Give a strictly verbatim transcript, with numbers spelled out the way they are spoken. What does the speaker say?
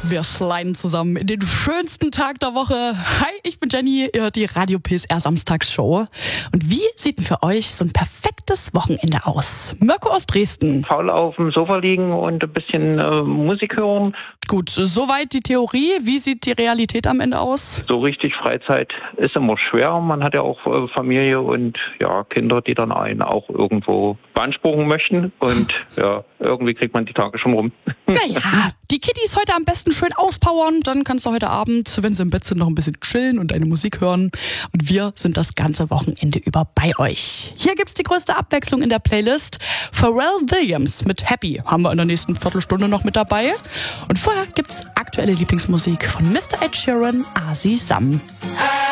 Wir sliden zusammen in den schönsten Tag der Woche. Hi, ich bin Jenny, ihr hört die Radio P S R Samstagsshow. Und wie sieht denn für euch so ein perfektes Wochenende aus? Mirko aus Dresden. Faul auf dem Sofa liegen und ein bisschen äh, Musik hören. Gut, soweit die Theorie. Wie sieht die Realität am Ende aus? So richtig Freizeit ist immer schwer. Man hat ja auch äh, Familie und ja Kinder, die dann einen auch irgendwo beanspruchen möchten. Und ja, irgendwie kriegt man die Tage schon rum. Naja, die Kiddies heute am besten schön auspowern. Dann kannst du heute Abend, wenn sie im Bett sind, noch ein bisschen chillen und deine Musik hören. Und wir sind das ganze Wochenende über bei euch. Hier gibt's die größte Abwechslung in der Playlist. Pharrell Williams mit Happy haben wir in der nächsten Viertelstunde noch mit dabei. Und vorher gibt's aktuelle Lieblingsmusik von Mister Ed Sheeran, Asi Sam.